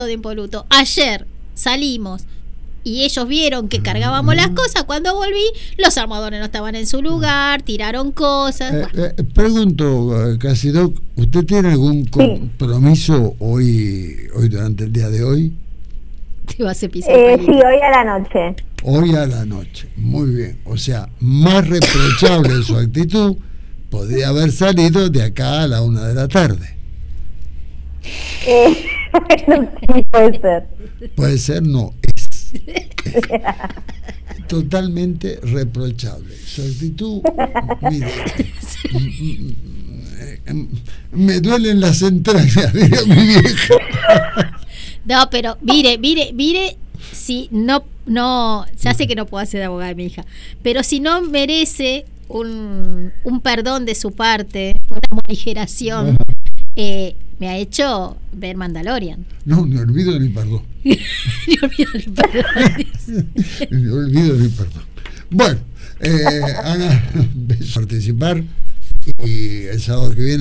de impoluto. Ayer salimos y ellos vieron que cargábamos las cosas. Cuando volví, los armadores no estaban en su lugar, tiraron cosas. Pregunto, Casidoc, ¿usted tiene algún compromiso hoy durante el día de hoy? Te vas a pisar el palito. Sí, hoy a la noche. Hoy a la noche, muy bien. O sea, más reprochable su actitud podría haber salido de acá a la 1 de la tarde. Sí, puede ser. Puede ser, no, es totalmente reprochable. Su actitud, mire, me duelen las entrañas, diría mi vieja. No, pero mire, si no, ya sé que no puedo hacer de abogada de mi hija, pero si no merece un perdón de su parte, una morigeración, me ha hecho ver Mandalorian. No, ni olvido ni perdón. Ni olvido ni perdón. Ni olvido ni perdón. Bueno, Ana, participar y el sábado que viene